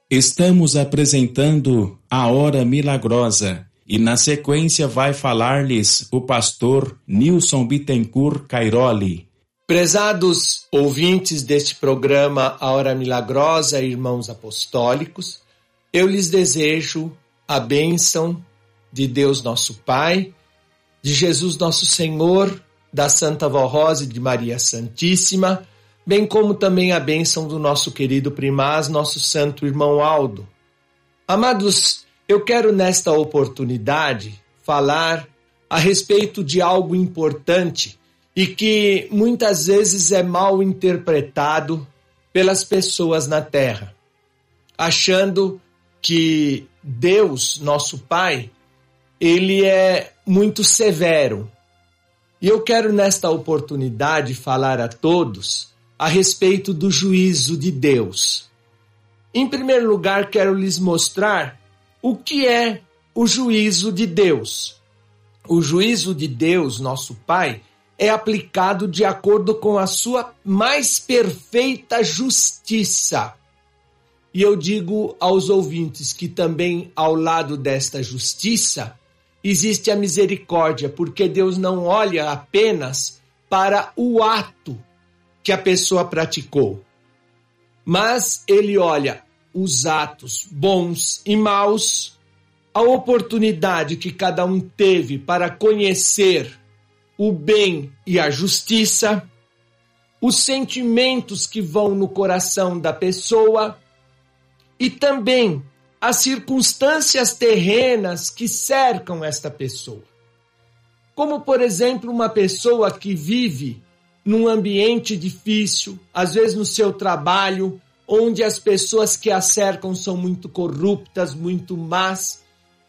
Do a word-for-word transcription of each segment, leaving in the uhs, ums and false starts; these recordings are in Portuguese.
Estamos apresentando a Hora Milagrosa e na sequência vai falar-lhes o pastor Nilson Bittencourt Cairoli. Prezados ouvintes deste programa A Hora Milagrosa, irmãos apostólicos, eu lhes desejo a bênção de Deus nosso Pai, de Jesus nosso Senhor, da Santa Vó Rosa e de Maria Santíssima, bem como também a bênção do nosso querido primaz, nosso santo irmão Aldo. Amados, eu quero nesta oportunidade falar a respeito de algo importante e que muitas vezes é mal interpretado pelas pessoas na Terra, achando que Deus, nosso Pai, ele é muito severo. E eu quero nesta oportunidade falar a todos a respeito do juízo de Deus. Em primeiro lugar, quero lhes mostrar o que é o juízo de Deus. O juízo de Deus, nosso Pai, é aplicado de acordo com a sua mais perfeita justiça. E eu digo aos ouvintes que também ao lado desta justiça existe a misericórdia, porque Deus não olha apenas para o ato que a pessoa praticou, mas ele olha os atos bons e maus, a oportunidade que cada um teve para conhecer o bem e a justiça, os sentimentos que vão no coração da pessoa e também as circunstâncias terrenas que cercam esta pessoa. Como, por exemplo, uma pessoa que vive num ambiente difícil, às vezes no seu trabalho, onde as pessoas que a cercam são muito corruptas, muito más.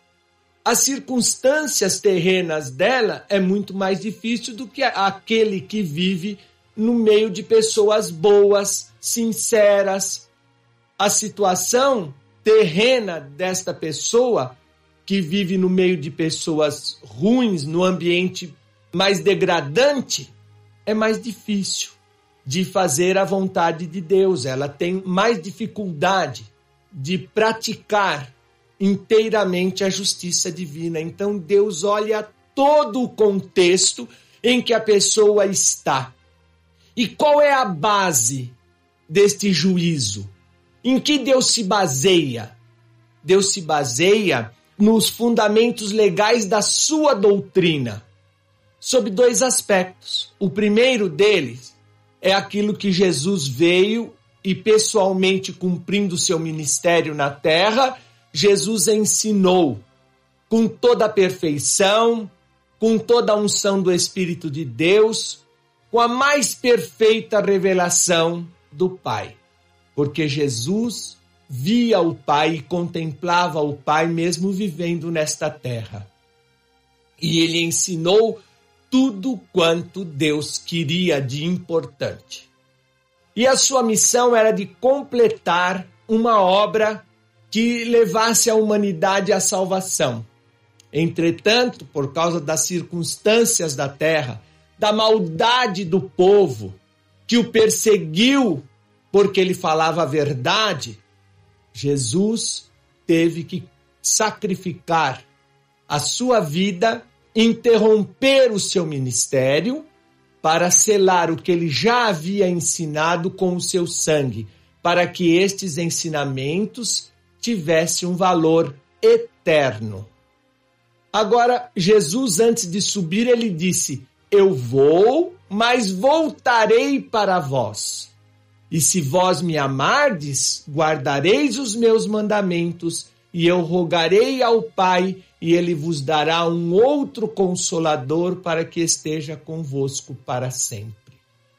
As circunstâncias terrenas dela é muito mais difícil do que aquele que vive no meio de pessoas boas, sinceras. A situação terrena desta pessoa que vive no meio de pessoas ruins, no ambiente mais degradante, é mais difícil de fazer a vontade de Deus. Ela tem mais dificuldade de praticar inteiramente a justiça divina. Então Deus olha todo o contexto em que a pessoa está. E qual é a base deste juízo? Em que Deus se baseia? Deus se baseia nos fundamentos legais da sua doutrina, sob dois aspectos. O primeiro deles é aquilo que Jesus veio e pessoalmente cumprindo seu ministério na terra, Jesus ensinou com toda a perfeição, com toda a unção do Espírito de Deus, com a mais perfeita revelação do Pai. Porque Jesus via o Pai e contemplava o Pai mesmo vivendo nesta terra. E ele ensinou tudo quanto Deus queria de importante. E a sua missão era de completar uma obra que levasse a humanidade à salvação. Entretanto, por causa das circunstâncias da terra, da maldade do povo, que o perseguiu porque ele falava a verdade, Jesus teve que sacrificar a sua vida, interromper o seu ministério para selar o que ele já havia ensinado com o seu sangue, para que estes ensinamentos tivessem um valor eterno. Agora, Jesus, antes de subir, ele disse: eu vou, mas voltarei para vós. E se vós me amardes, guardareis os meus mandamentos, e eu rogarei ao Pai, e ele vos dará um outro consolador para que esteja convosco para sempre.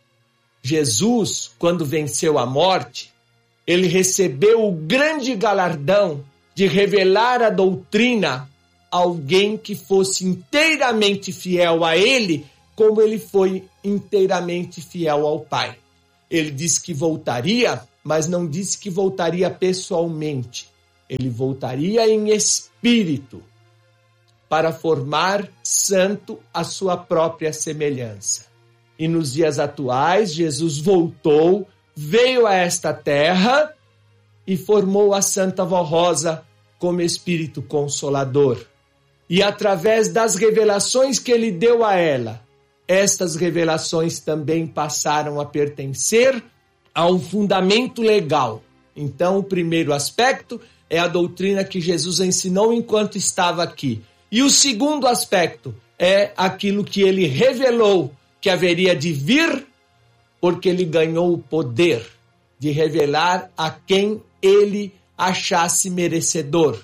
Jesus, quando venceu a morte, ele recebeu o grande galardão de revelar a doutrina a alguém que fosse inteiramente fiel a ele, como ele foi inteiramente fiel ao Pai. Ele disse que voltaria, mas não disse que voltaria pessoalmente. Ele voltaria em espírito, para formar santo a sua própria semelhança. E nos dias atuais, Jesus voltou, veio a esta terra e formou a Santa Vó Rosa como Espírito Consolador. E através das revelações que ele deu a ela, estas revelações também passaram a pertencer a um fundamento legal. Então, o primeiro aspecto é a doutrina que Jesus ensinou enquanto estava aqui. E o segundo aspecto é aquilo que ele revelou que haveria de vir, porque ele ganhou o poder de revelar a quem ele achasse merecedor.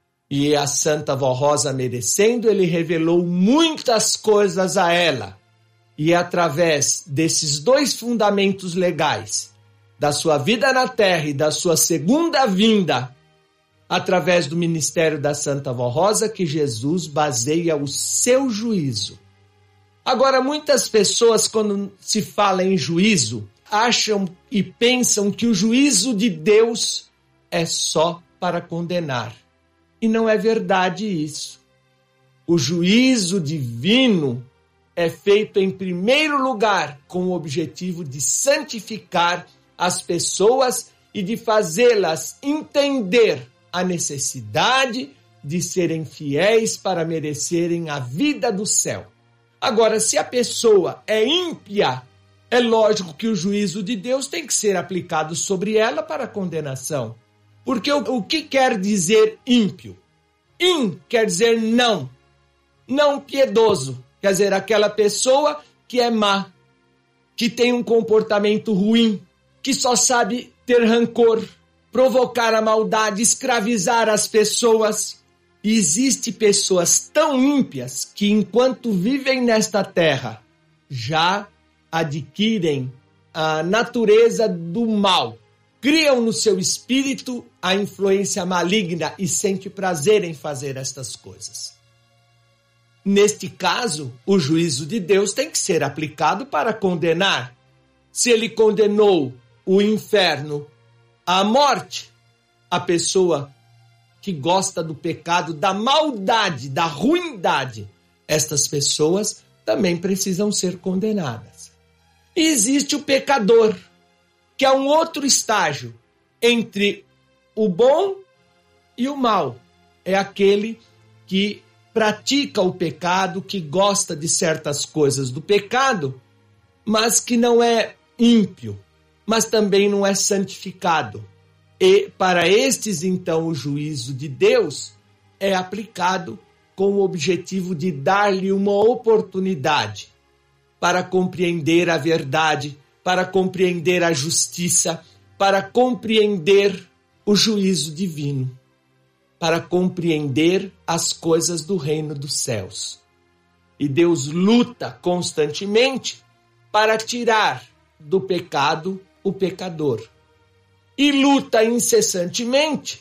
E a Santa Vó Rosa merecendo, ele revelou muitas coisas a ela. E é através desses dois fundamentos legais, da sua vida na terra e da sua segunda vinda, através do ministério da Santa Vó Rosa, que Jesus baseia o seu juízo. Agora, muitas pessoas, quando se fala em juízo, acham e pensam que o juízo de Deus é só para condenar. E não é verdade isso. O juízo divino é feito em primeiro lugar com o objetivo de santificar as pessoas e de fazê-las entender a necessidade de serem fiéis para merecerem a vida do céu. Agora, se a pessoa é ímpia, é lógico que o juízo de Deus tem que ser aplicado sobre ela para condenação. Porque o, o que quer dizer ímpio? Im quer dizer não. Não piedoso. Quer dizer, aquela pessoa que é má, que tem um comportamento ruim, que só sabe ter rancor, provocar a maldade, escravizar as pessoas. E existem pessoas tão ímpias que, enquanto vivem nesta terra, já adquirem a natureza do mal. Criam no seu espírito a influência maligna e sente prazer em fazer estas coisas. Neste caso, o juízo de Deus tem que ser aplicado para condenar. Se ele condenou o inferno à morte, a pessoa que gosta do pecado, da maldade, da ruindade, estas pessoas também precisam ser condenadas. E existe o pecador, que é um outro estágio entre o bom e o mal. É aquele que pratica o pecado, que gosta de certas coisas do pecado, mas que não é ímpio, mas também não é santificado. E para estes, então, o juízo de Deus é aplicado com o objetivo de dar-lhe uma oportunidade para compreender a verdade, para compreender a justiça, para compreender o juízo divino, para compreender as coisas do reino dos céus. E Deus luta constantemente para tirar do pecado o pecador. E luta incessantemente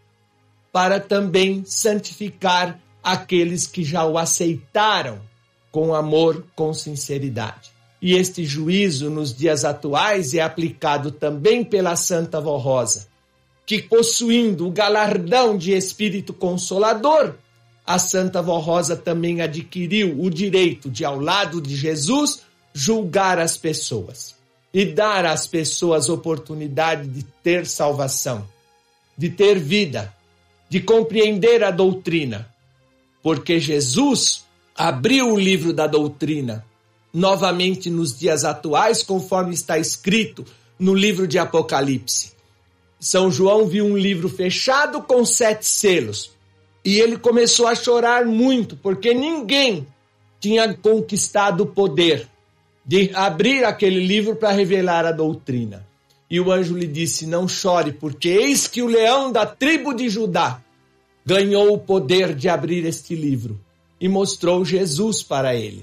para também santificar aqueles que já o aceitaram com amor, com sinceridade. E este juízo nos dias atuais é aplicado também pela Santa Vó Rosa, que, possuindo o galardão de Espírito Consolador, a Santa Vó Rosa também adquiriu o direito de, ao lado de Jesus, julgar as pessoas e dar às pessoas oportunidade de ter salvação, de ter vida, de compreender a doutrina, porque Jesus abriu o livro da doutrina novamente nos dias atuais, conforme está escrito no livro de Apocalipse. São João viu um livro fechado com sete selos e ele começou a chorar muito, porque ninguém tinha conquistado o poder de abrir aquele livro para revelar a doutrina. E o anjo lhe disse: não chore, porque eis que o leão da tribo de Judá ganhou o poder de abrir este livro. E mostrou Jesus para ele.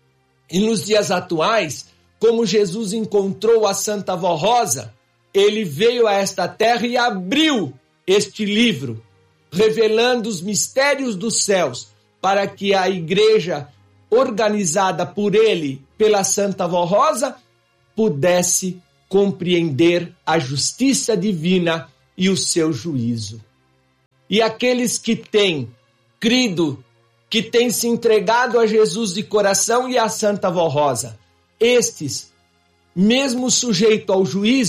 E nos dias atuais, como Jesus encontrou a Santa Vó Rosa, ele veio a esta terra e abriu este livro, revelando os mistérios dos céus, para que a igreja, organizada por ele, pela Santa Vó Rosa, pudesse compreender a justiça divina e o seu juízo. E aqueles que têm crido, que têm se entregado a Jesus de coração e à Santa Vó Rosa, estes, mesmo sujeito ao juízo,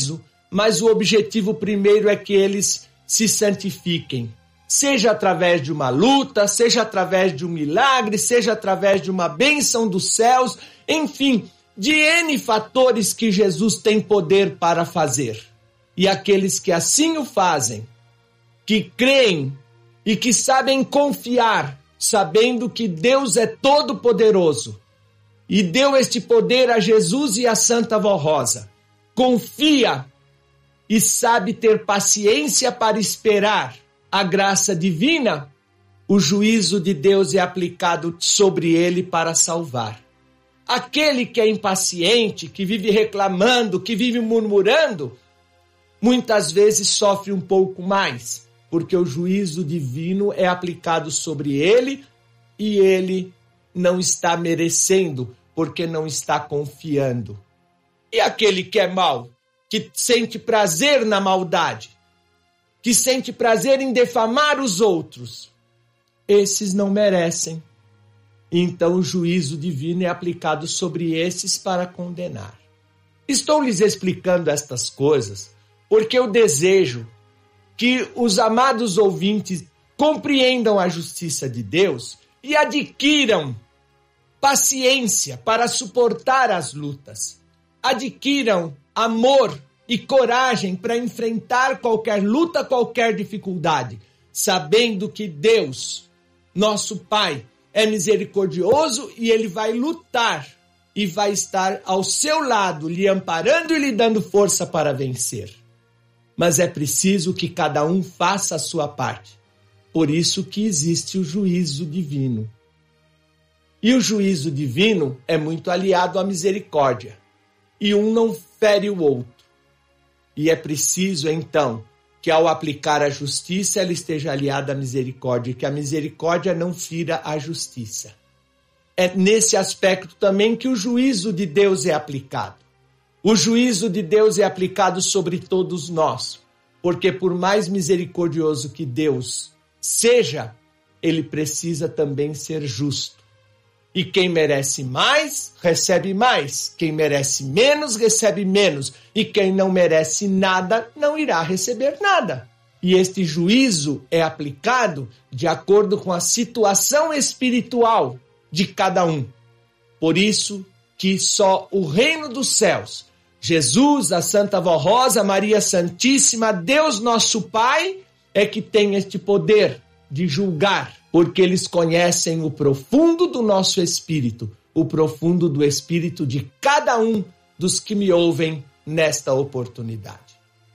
mas o objetivo primeiro é que eles se santifiquem. Seja através de uma luta, seja através de um milagre, seja através de uma bênção dos céus, enfim, de N fatores que Jesus tem poder para fazer. E aqueles que assim o fazem, que creem e que sabem confiar, sabendo que Deus é todo-poderoso e deu este poder a Jesus e a Santa Vó Rosa, confia e sabe ter paciência para esperar a graça divina, o juízo de Deus é aplicado sobre ele para salvar. Aquele que é impaciente, que vive reclamando, que vive murmurando, muitas vezes sofre um pouco mais, porque o juízo divino é aplicado sobre ele e ele não está merecendo, porque não está confiando. E aquele que é mau, que sente prazer na maldade, que sente prazer em defamar os outros, esses não merecem. Então o juízo divino é aplicado sobre esses para condenar. Estou lhes explicando estas coisas porque eu desejo que os amados ouvintes compreendam a justiça de Deus e adquiram paciência para suportar as lutas. Adquiram amor e coragem para enfrentar qualquer luta, qualquer dificuldade, sabendo que Deus, nosso Pai, é misericordioso e Ele vai lutar e vai estar ao seu lado, lhe amparando e lhe dando força para vencer. Mas é preciso que cada um faça a sua parte. Por isso que existe o juízo divino. E o juízo divino é muito aliado à misericórdia. E um não fere o outro. E é preciso, então, que ao aplicar a justiça, ela esteja aliada à misericórdia, e que a misericórdia não fira a justiça. É nesse aspecto também que o juízo de Deus é aplicado. O juízo de Deus é aplicado sobre todos nós, porque por mais misericordioso que Deus seja, ele precisa também ser justo. E quem merece mais, recebe mais. Quem merece menos, recebe menos. E quem não merece nada, não irá receber nada. E este juízo é aplicado de acordo com a situação espiritual de cada um. Por isso que só o reino dos céus, Jesus, a Santa Vó Rosa, Maria Santíssima, Deus nosso Pai, é que tem este poder de julgar, porque eles conhecem o profundo do nosso espírito, o profundo do espírito de cada um dos que me ouvem nesta oportunidade.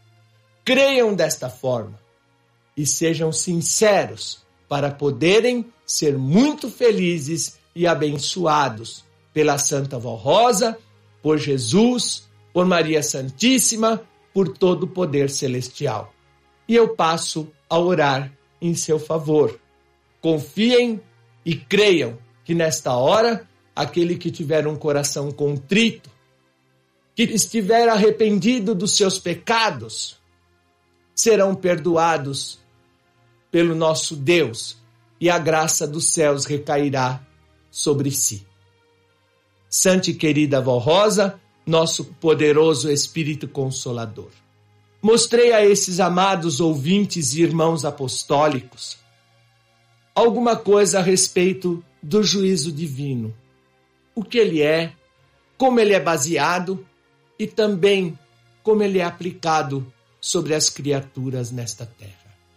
Creiam desta forma e sejam sinceros para poderem ser muito felizes e abençoados pela Santa Vó Rosa, por Jesus, por Maria Santíssima, por todo o poder celestial. E eu passo a orar em seu favor. Confiem e creiam que nesta hora, aquele que tiver um coração contrito, que estiver arrependido dos seus pecados, serão perdoados pelo nosso Deus e a graça dos céus recairá sobre si. Santa e querida Vó Rosa, nosso poderoso Espírito Consolador, mostrei a esses amados ouvintes e irmãos apostólicos alguma coisa a respeito do juízo divino, o que ele é, como ele é baseado e também como ele é aplicado sobre as criaturas nesta terra.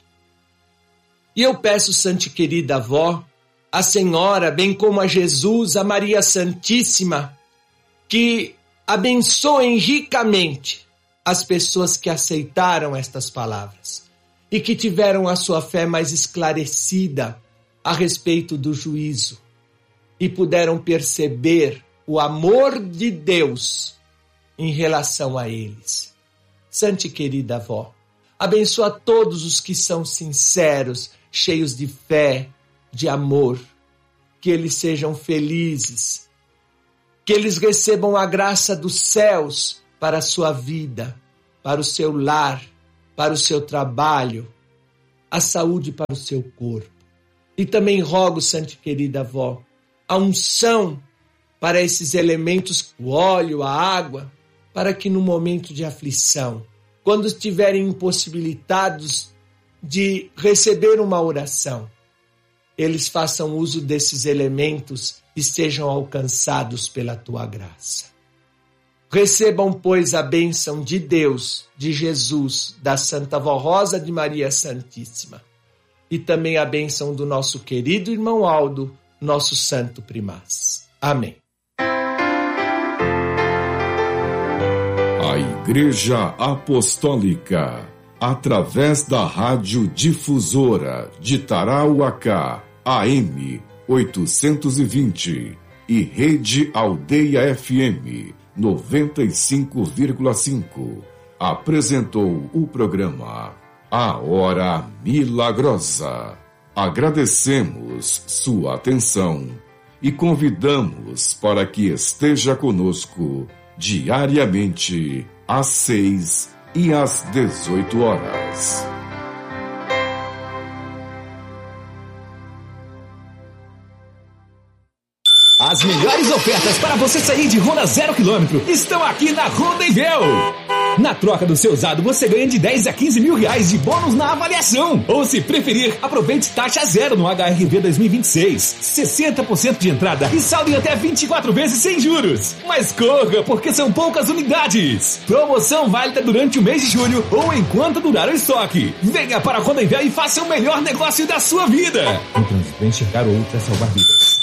E eu peço, Santa e querida Avó, a Senhora, bem como a Jesus, a Maria Santíssima, que abençoem ricamente as pessoas que aceitaram estas palavras e que tiveram a sua fé mais esclarecida a respeito do juízo e puderam perceber o amor de Deus em relação a eles. Santa e querida Avó, abençoa todos os que são sinceros, cheios de fé, de amor, que eles sejam felizes, que eles recebam a graça dos céus para a sua vida, para o seu lar, para o seu trabalho, a saúde para o seu corpo. E também rogo, Santa e querida Avó, a unção para esses elementos, o óleo, a água, para que no momento de aflição, quando estiverem impossibilitados de receber uma oração, eles façam uso desses elementos e sejam alcançados pela tua graça. Recebam, pois, a bênção de Deus, de Jesus, da Santa Vó Rosa de Maria Santíssima, e também a bênção do nosso querido irmão Aldo, nosso santo primaz. Amém. A Igreja Apostólica, através da Rádio Difusora de Tarauacá, A M oitocentos e vinte, e Rede Aldeia F M noventa e cinco vírgula cinco, apresentou o programa A Hora Milagrosa. Agradecemos sua atenção e convidamos para que esteja conosco diariamente às seis e às dezoito horas. As melhores ofertas para você sair de Honda zero quilômetro estão aqui na Honda Invel. Na troca do seu usado, você ganha de dez a quinze mil reais de bônus na avaliação. Ou, se preferir, aproveite taxa zero no H R V dois mil e vinte e seis. sessenta por cento de entrada e saldo em até vinte e quatro vezes sem juros. Mas corra, porque são poucas unidades. Promoção válida durante o mês de julho ou enquanto durar o estoque. Venha para a Honda Invel e faça o melhor negócio da sua vida. Um trânsito, enxergar outra, salvar vidas.